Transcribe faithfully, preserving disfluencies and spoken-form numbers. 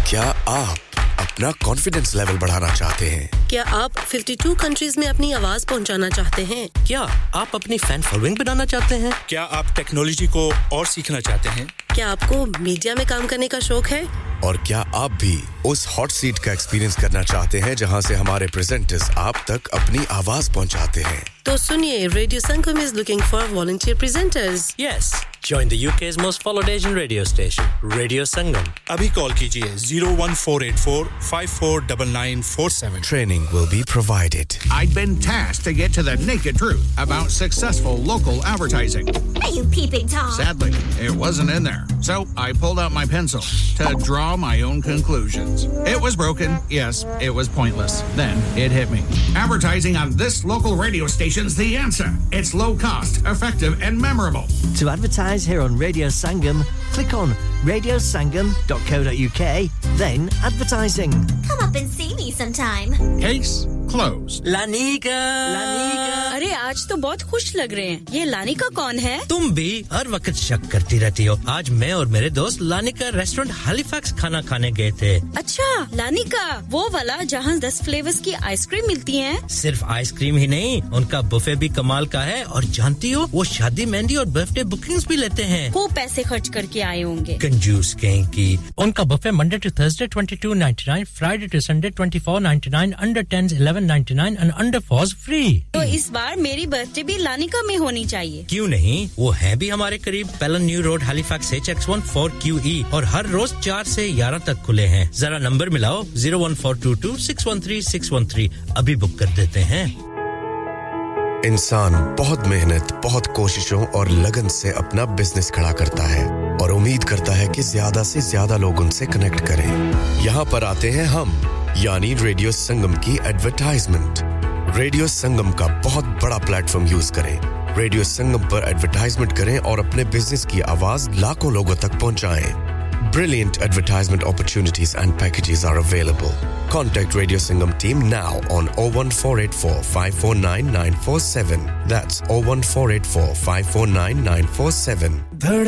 क्या आप अपना कॉन्फिडेंस लेवल बढ़ाना चाहते हैं? क्या आप बावन कंट्रीज में अपनी आवाज पहुंचाना चाहते हैं? क्या आप अपनी फैन फॉलोइंग बनाना चाहते हैं? क्या आप टेक्नोलॉजी को और सीखना चाहते हैं? क्या आपको मीडिया में काम करने का शौक है? और क्या आप भी उस हॉट सीट का एक्सपीरियंस करना चाहते हैं जहां से हमारे प्रेजेंटर्स आप तक अपनी आवाज पहुंचाते हैं? तो सुनिए, radio Sangam is looking for volunteer presenters. Yes, join the U K's most followed Asian radio station, Radio Sangam. अभी कॉल कीजिए zero one four eight four five four nine nine four seven. Training will be provided. I'd been tasked to get to the naked truth about successful local advertising. Are you peeping Tom? Sadly, it wasn't in there. So I pulled out my pencil to draw my own conclusions. It was broken. Yes, it was pointless. Then it hit me. Advertising on this local radio station's the answer. It's low cost, effective, and memorable. To advertise here on Radio Sangam, click on radio sangam dot co dot u k, then advertising. Come up and see me sometime. Case closed. Lanika Lanika अरे आज तो बहुत खुश लग रहे हैं ये Lanika कौन है तुम भी हर वक्त शक करती रहती हो आज मैं और मेरे दोस्त लानिका रेस्टोरेंट हैलिफैक्स खाना खाने गए थे अच्छा लानिका वो वाला जहां दस फ्लेवर्स की आइसक्रीम मिलती हैं सिर्फ आइसक्रीम ही नहीं उनका बुफे भी कमाल का है और जानती हो वो शादी मेहंदी और बर्थडे बुकिंग्स भी लेते हैं वो पैसे खर्च करके आए होंगे कंजूस कहीं की उनका buffet Monday to Thursday twenty-two ninety-nine Friday to Sunday twenty-four ninety-nine under tense eleven ninety-nine and under fours free तो इस बार मेरी बर्थडे भी लानिका में होनी चाहिए क्यों नहीं वो है भी हमारे करीब पेलन new road Halifax H X one four Q E और हर रोज four से eleven तक खुले हैं जरा नंबर मिलाओ zero one four two two six one three six one three अभी बुक कर देते हैं इंसान बहुत मेहनत बहुत कोशिशों और लगन से अपना बिजनेस खड़ा करता है और उम्मीद करता है कि ज्यादा से ज्यादा लोग उनसे कनेक्ट करें यहां पर आते हैं हम यानी रेडियो संगम की एडवर्टाइजमेंट रेडियो संगम का बहुत बड़ा प्लेटफॉर्म यूज करें रेडियो संगम पर एडवर्टाइजमेंट करें और अपने बिजनेस की आवाज लाखों लोगों तक पहुंचाएं Brilliant advertisement opportunities and packages are available. Contact Radio Sangam team now on oh one four eight four five four nine nine four seven. That's oh one four eight four five four nine nine four seven.